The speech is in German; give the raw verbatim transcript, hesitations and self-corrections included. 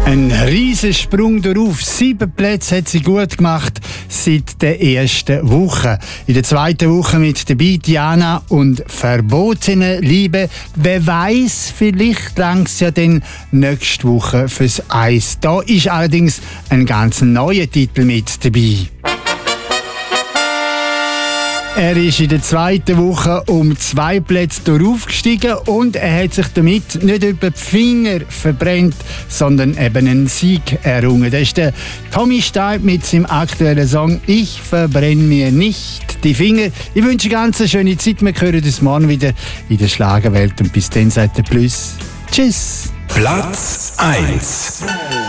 Ein Riesensprung darauf. Sieben Plätze hat sie gut gemacht seit der ersten Woche. In der zweiten Woche mit dabei Diana und Verbotene Liebe. Wer weiß, vielleicht langt es ja dann nächste Woche fürs Eis. Da ist allerdings ein ganz neuer Titel mit dabei. Er ist in der zweiten Woche um zwei Plätze aufgestiegen und er hat sich damit nicht über die Finger verbrennt, sondern eben einen Sieg errungen. Das ist der Tommy Steib mit seinem aktuellen Song «Ich verbrenne mir nicht die Finger». Ich wünsche eine ganz schöne Zeit. Wir hören uns morgen wieder in der Schlagerwelt und bis dann sagt der Plus. Tschüss. Platz eins.